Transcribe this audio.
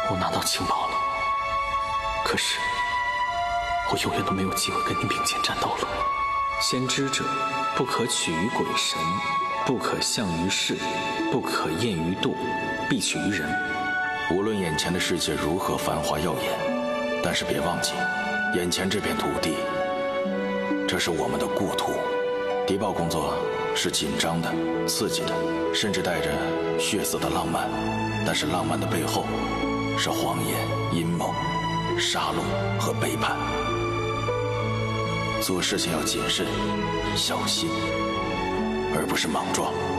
我拿到情报了，可是我永远都没有机会跟你并肩战斗了。先知者，不可取于鬼神，不可象于世，不可验于度，必取于人。 无论眼前的世界如何繁华耀眼，但是别忘记，眼前这片土地，这是我们的故土。谍报工作是紧张的、刺激的，甚至带着血色的浪漫，但是浪漫的背后是谎言、阴谋、杀戮和背叛。做事情要谨慎、小心，而不是莽撞。